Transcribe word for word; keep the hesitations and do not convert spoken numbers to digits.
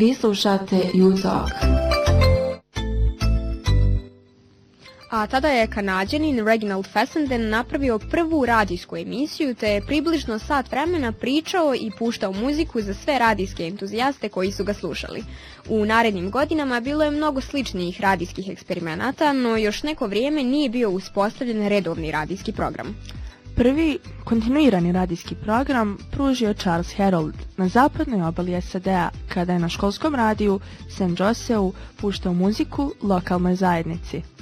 Vi slušate U-Talk. A tada je Kanađanin Reginald Fessenden napravio prvu radijsku emisiju te je približno sat vremena pričao i puštao muziku za sve radijske entuzijaste koji su ga slušali. U narednim godinama bilo je mnogo sličnijih radijskih eksperimenata, no još neko vrijeme nije bio uspostavljen redovni radijski program. Prvi kontinuirani radijski program pružio je Charles Harold na zapadnoj obali S A D-a kada je na školskom radiju Saint Joseu puštao muziku lokalnoj zajednici.